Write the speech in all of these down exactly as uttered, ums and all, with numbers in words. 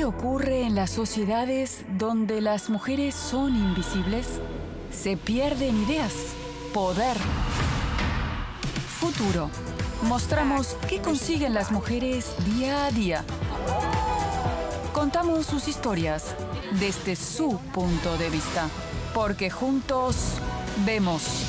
ocurre en las sociedades donde las mujeres son invisibles? Se pierden ideas, poder, futuro. Mostramos qué consiguen las mujeres día a día. Contamos sus historias desde su punto de vista, porque juntos vemos.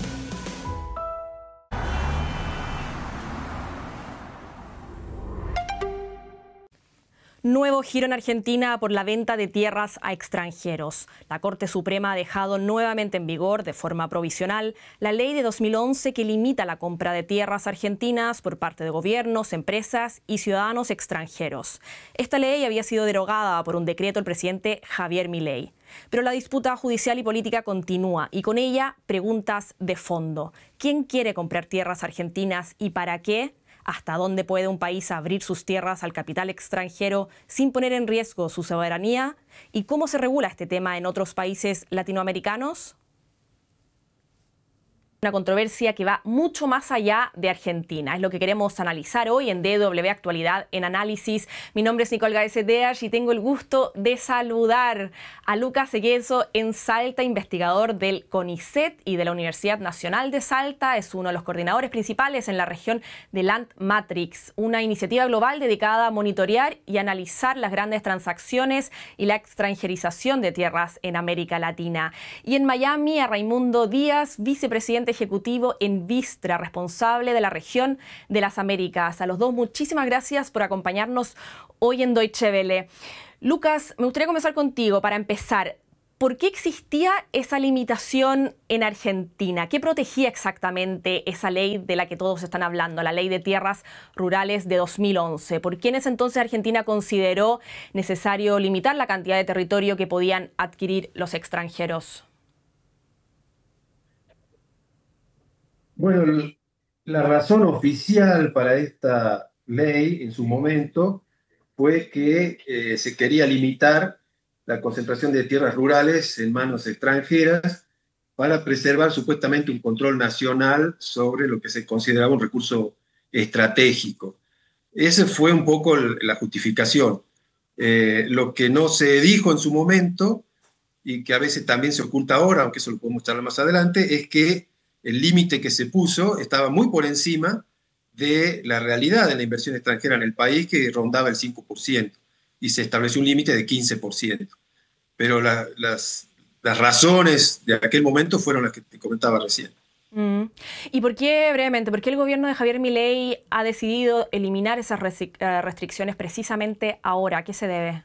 Nuevo giro en Argentina por la venta de tierras a extranjeros. La Corte Suprema ha dejado nuevamente en vigor, de forma provisional, la ley de dos mil once que limita la compra de tierras argentinas por parte de gobiernos, empresas y ciudadanos extranjeros. Esta ley había sido derogada por un decreto del presidente Javier Milei. Pero la disputa judicial y política continúa y con ella preguntas de fondo. ¿Quién quiere comprar tierras argentinas y para qué? ¿Hasta dónde puede un país abrir sus tierras al capital extranjero sin poner en riesgo su soberanía? ¿Y cómo se regula este tema en otros países latinoamericanos? Una controversia que va mucho más allá de Argentina. Es lo que queremos analizar hoy en D W Actualidad en Análisis. Mi nombre es Nicole Gaeseteas y tengo el gusto de saludar a Lucas Egueso en Salta, investigador del CONICET y de la Universidad Nacional de Salta. Es uno de los coordinadores principales en la región de Land Matrix, una iniciativa global dedicada a monitorear y analizar las grandes transacciones y la extranjerización de tierras en América Latina. Y en Miami, a Raimundo Díaz, vicepresidente ejecutivo en Vistra, responsable de la región de las Américas. A los dos, muchísimas gracias por acompañarnos hoy en Deutsche Welle. Lucas, me gustaría comenzar contigo para empezar. ¿Por qué existía esa limitación en Argentina? ¿Qué protegía exactamente esa ley de la que todos están hablando, la Ley de Tierras Rurales de dos mil once? ¿Por qué en ese entonces Argentina consideró necesario limitar la cantidad de territorio que podían adquirir los extranjeros? Bueno, la razón oficial para esta ley en su momento fue que eh, se quería limitar la concentración de tierras rurales en manos extranjeras para preservar supuestamente un control nacional sobre lo que se consideraba un recurso estratégico. Esa fue un poco la justificación. Eh, lo que no se dijo en su momento, y que a veces también se oculta ahora, aunque eso lo podemos charlar más adelante, es que el límite que se puso estaba muy por encima de la realidad de la inversión extranjera en el país, que rondaba el cinco por ciento, y se estableció un límite de quince por ciento. Pero la, las, las razones de aquel momento fueron las que te comentaba recién. Mm. ¿Y por qué, brevemente, por qué el gobierno de Javier Milei ha decidido eliminar esas restricciones precisamente ahora? ¿A qué se debe?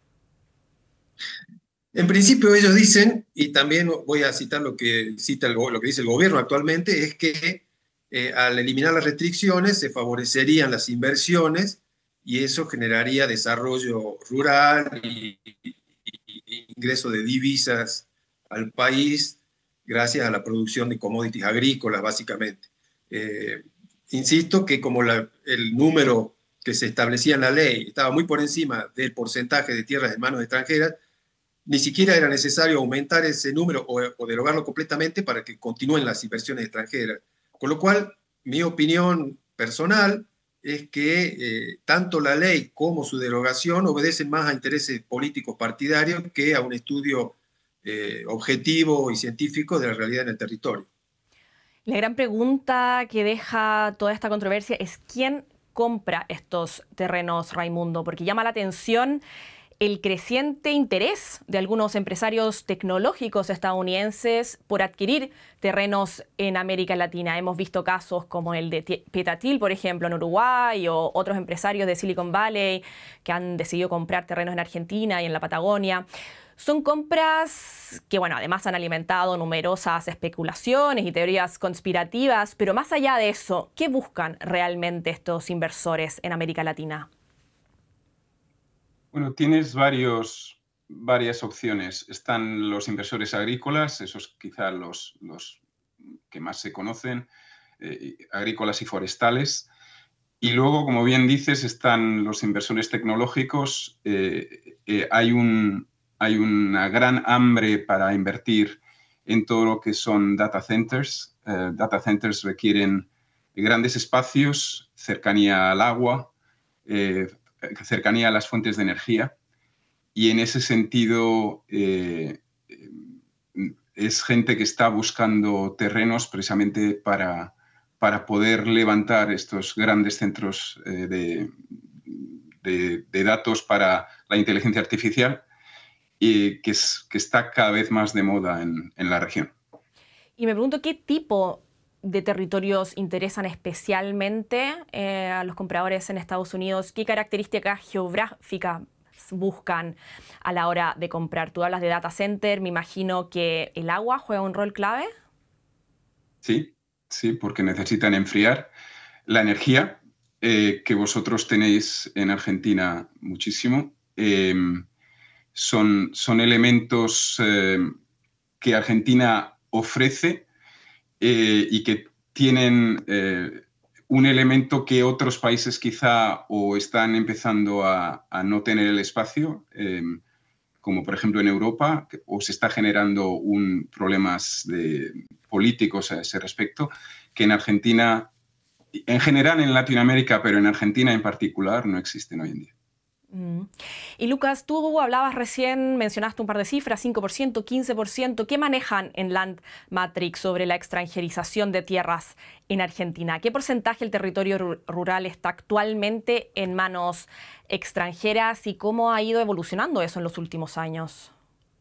En principio ellos dicen, y también voy a citar lo que, cita el, lo que dice el gobierno actualmente, es que eh, al eliminar las restricciones se favorecerían las inversiones y eso generaría desarrollo rural y, y, y ingreso de divisas al país gracias a la producción de commodities agrícolas, básicamente. Eh, insisto que como la, el número que se establecía en la ley estaba muy por encima del porcentaje de tierras en manos extranjeras, ni siquiera era necesario aumentar ese número o, o derogarlo completamente para que continúen las inversiones extranjeras. Con lo cual, mi opinión personal es que eh, tanto la ley como su derogación obedecen más a intereses políticos partidarios que a un estudio eh, objetivo y científico de la realidad en el territorio. La gran pregunta que deja toda esta controversia es ¿quién compra estos terrenos, Raimundo? Porque llama la atención el creciente interés de algunos empresarios tecnológicos estadounidenses por adquirir terrenos en América Latina. Hemos visto casos como el de Petatil, por ejemplo, en Uruguay, o otros empresarios de Silicon Valley que han decidido comprar terrenos en Argentina y en la Patagonia. Son compras que, bueno, además han alimentado numerosas especulaciones y teorías conspirativas, pero más allá de eso, ¿qué buscan realmente estos inversores en América Latina? Bueno, tienes varios, varias opciones. Están los inversores agrícolas, esos quizá los, los que más se conocen, eh, agrícolas y forestales. Y luego, como bien dices, están los inversores tecnológicos. Eh, eh, hay, un, hay una gran hambre para invertir en todo lo que son data centers. Eh, data centers requieren grandes espacios, cercanía al agua, eh, cercanía a las fuentes de energía y en ese sentido eh, es gente que está buscando terrenos precisamente para, para poder levantar estos grandes centros eh, de, de, de datos para la inteligencia artificial, y que, es, que está cada vez más de moda en, en la región. Y me pregunto qué tipo de territorios interesan especialmente eh, a los compradores en Estados Unidos, qué características geográficas buscan a la hora de comprar. Tú hablas de data center, me imagino que el agua juega un rol clave. Sí, sí, porque necesitan enfriar. La energía, eh, que vosotros tenéis en Argentina muchísimo, eh, son, son elementos eh, que Argentina ofrece eh, y que tienen eh, un elemento que otros países quizá o están empezando a, a no tener el espacio, eh, como por ejemplo en Europa, o se está generando un, problemas de, políticos a ese respecto, que en Argentina, en general en Latinoamérica, pero en Argentina en particular, no existen hoy en día. Mm. Y Lucas, tú hablabas recién, mencionaste un par de cifras, cinco por ciento, quince por ciento. ¿Qué manejan en Land Matrix sobre la extranjerización de tierras en Argentina? ¿Qué porcentaje del territorio rural está actualmente en manos extranjeras y cómo ha ido evolucionando eso en los últimos años?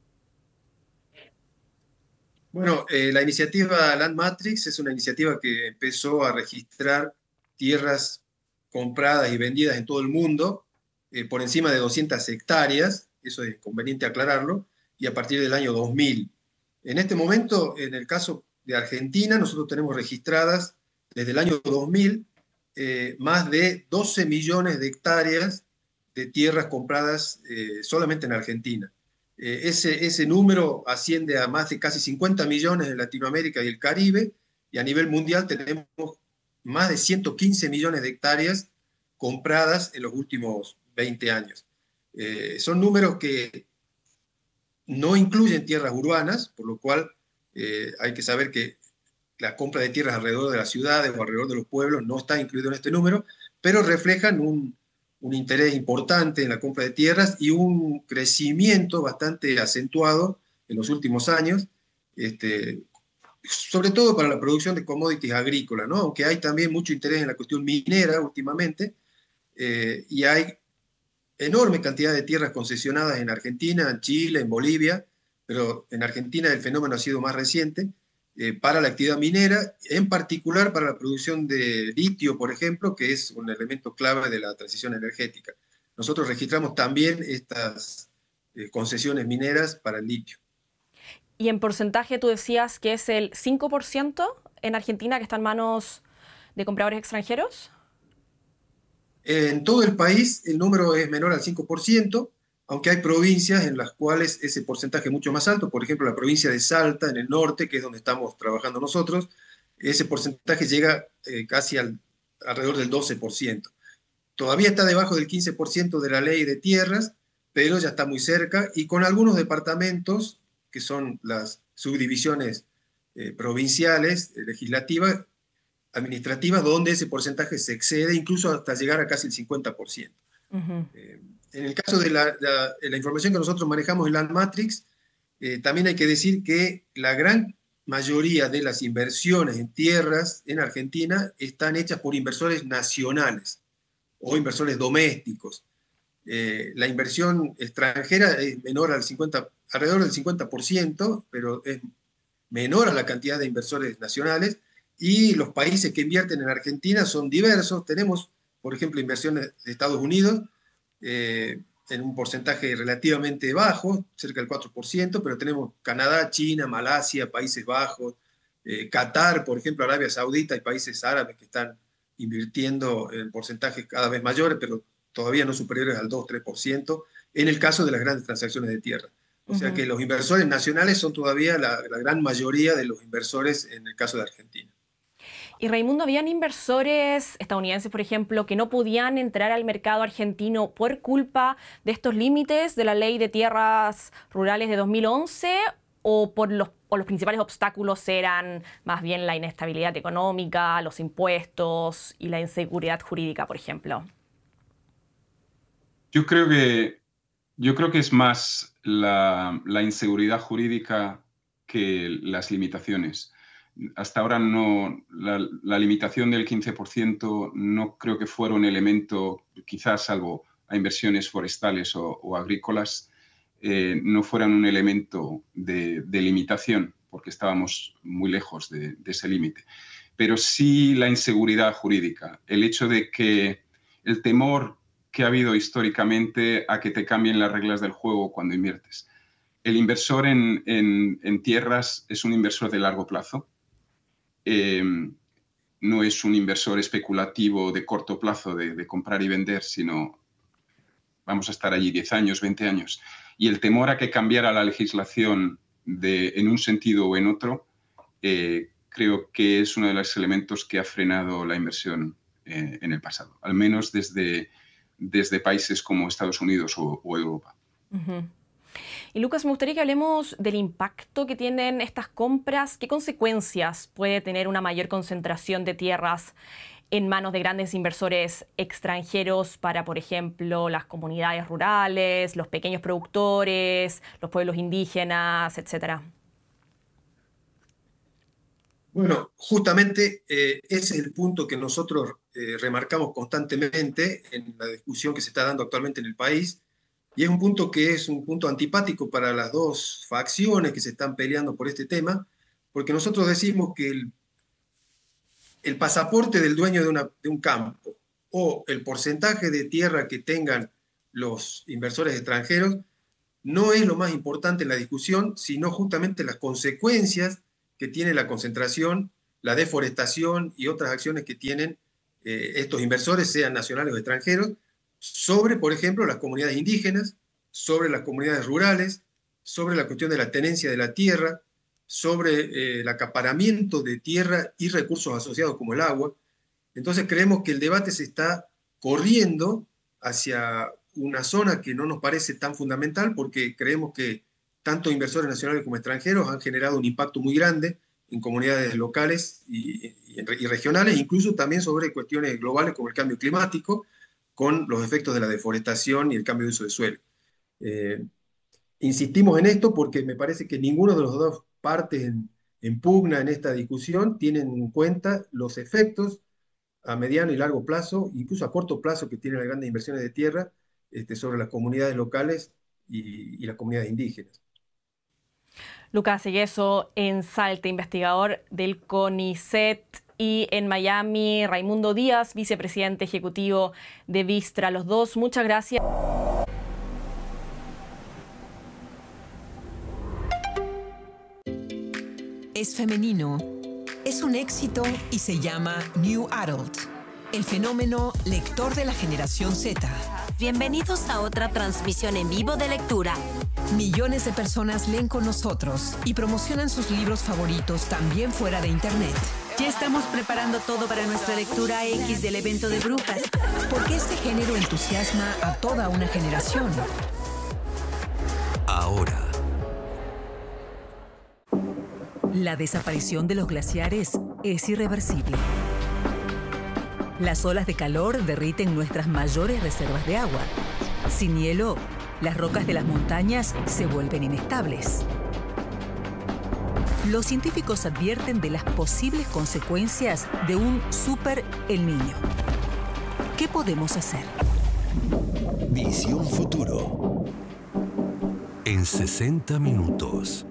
Bueno, eh, la iniciativa Land Matrix es una iniciativa que empezó a registrar tierras compradas y vendidas en todo el mundo, Eh, por encima de doscientas hectáreas, eso es conveniente aclararlo, y a partir del año dos mil. En este momento, en el caso de Argentina, nosotros tenemos registradas desde el año dos mil eh, más de doce millones de hectáreas de tierras compradas eh, solamente en Argentina. Eh, ese, ese número asciende a más de casi cincuenta millones en Latinoamérica y el Caribe, y a nivel mundial tenemos más de ciento quince millones de hectáreas compradas en los últimos veinte años. Eh, son números que no incluyen tierras urbanas, por lo cual eh, hay que saber que la compra de tierras alrededor de las ciudades o alrededor de los pueblos no está incluido en este número, pero reflejan un, un interés importante en la compra de tierras y un crecimiento bastante acentuado en los últimos años, este, sobre todo para la producción de commodities agrícolas, ¿no? Aunque hay también mucho interés en la cuestión minera últimamente, eh, y hay enorme cantidad de tierras concesionadas en Argentina, en Chile, en Bolivia, pero en Argentina el fenómeno ha sido más reciente, eh, para la actividad minera, en particular para la producción de litio, por ejemplo, que es un elemento clave de la transición energética. Nosotros registramos también estas eh, concesiones mineras para el litio. Y en porcentaje tú decías que es el cinco por ciento en Argentina que está en manos de compradores extranjeros. En todo el país el número es menor al cinco por ciento, aunque hay provincias en las cuales ese porcentaje es mucho más alto. Por ejemplo, la provincia de Salta, en el norte, que es donde estamos trabajando nosotros, ese porcentaje llega eh, casi al, alrededor del doce por ciento. Todavía está debajo del quince por ciento de la ley de tierras, pero ya está muy cerca, y con algunos departamentos, que son las subdivisiones eh, provinciales, eh, legislativas, administrativas, donde ese porcentaje se excede incluso hasta llegar a casi el cincuenta por ciento. Uh-huh. eh, en el caso de la, la, la información que nosotros manejamos en Land Matrix, eh, también hay que decir que la gran mayoría de las inversiones en tierras en Argentina están hechas por inversores nacionales o inversores domésticos. Eh, la inversión extranjera es menor al cincuenta, alrededor del cincuenta por ciento, pero es menor a la cantidad de inversores nacionales. Y los países que invierten en Argentina son diversos. Tenemos, por ejemplo, inversiones de Estados Unidos eh, en un porcentaje relativamente bajo, cerca del cuatro por ciento, pero tenemos Canadá, China, Malasia, Países Bajos, eh, Qatar, por ejemplo, Arabia Saudita y países árabes que están invirtiendo en porcentajes cada vez mayores, pero todavía no superiores al dos a tres por ciento, en el caso de las grandes transacciones de tierra. O sea uh-huh. que los inversores nacionales son todavía la, la gran mayoría de los inversores en el caso de Argentina. Y Raimundo, ¿habían inversores estadounidenses, por ejemplo, que no podían entrar al mercado argentino por culpa de estos límites de la Ley de Tierras Rurales de dos mil once? ¿O, por los, o los principales obstáculos eran más bien la inestabilidad económica, los impuestos y la inseguridad jurídica, por ejemplo? Yo creo que Yo creo que es más la, la inseguridad jurídica que las limitaciones. Hasta ahora no, la, la limitación del quince por ciento no creo que fuera un elemento, quizás salvo a inversiones forestales o, o agrícolas, eh, no fueran un elemento de, de limitación, porque estábamos muy lejos de, de ese límite. Pero sí la inseguridad jurídica, el hecho de que el temor que ha habido históricamente a que te cambien las reglas del juego cuando inviertes. El inversor en, en, en tierras es un inversor de largo plazo. Eh, no es un inversor especulativo de corto plazo de, de comprar y vender, sino vamos a estar allí diez años, veinte años. Y el temor a que cambiara la legislación de, en un sentido o en otro, eh, creo que es uno de los elementos que ha frenado la inversión eh, en el pasado, al menos desde, desde países como Estados Unidos o, o Europa. Uh-huh. Y Lucas, me gustaría que hablemos del impacto que tienen estas compras. ¿Qué consecuencias puede tener una mayor concentración de tierras en manos de grandes inversores extranjeros para, por ejemplo, las comunidades rurales, los pequeños productores, los pueblos indígenas, etcétera? Bueno, justamente eh, ese es el punto que nosotros eh, remarcamos constantemente en la discusión que se está dando actualmente en el país. Y es un punto que es un punto antipático para las dos facciones que se están peleando por este tema, porque nosotros decimos que el, el pasaporte del dueño de, una, de un campo o el porcentaje de tierra que tengan los inversores extranjeros no es lo más importante en la discusión, sino justamente las consecuencias que tiene la concentración, la deforestación y otras acciones que tienen eh, estos inversores, sean nacionales o extranjeros, sobre, por ejemplo, las comunidades indígenas, sobre las comunidades rurales, sobre la cuestión de la tenencia de la tierra, sobre eh, el acaparamiento de tierra y recursos asociados como el agua. Entonces creemos que el debate se está corriendo hacia una zona que no nos parece tan fundamental, porque creemos que tanto inversores nacionales como extranjeros han generado un impacto muy grande en comunidades locales y, y, y regionales, incluso también sobre cuestiones globales como el cambio climático, con los efectos de la deforestación y el cambio de uso de suelo. Eh, insistimos en esto porque me parece que ninguno de los dos partes en, en pugna en esta discusión tienen en cuenta los efectos a mediano y largo plazo, incluso a corto plazo, que tienen las grandes inversiones de tierra este, sobre las comunidades locales y, y las comunidades indígenas. Lucas Egueso en Salta, investigador del CONICET. Y en Miami, Raimundo Díaz, vicepresidente ejecutivo de Vistra. Los dos, muchas gracias. Es femenino, es un éxito y se llama New Adult, el fenómeno lector de la generación Z. Bienvenidos a otra transmisión en vivo de lectura. Millones de personas leen con nosotros y promocionan sus libros favoritos también fuera de Internet. Ya estamos preparando todo para nuestra lectura X del evento de brujas. Porque este género entusiasma a toda una generación. Ahora. La desaparición de los glaciares es irreversible. Las olas de calor derriten nuestras mayores reservas de agua. Sin hielo, las rocas de las montañas se vuelven inestables. Los científicos advierten de las posibles consecuencias de un super El Niño. ¿Qué podemos hacer? Visión Futuro. En sesenta minutos.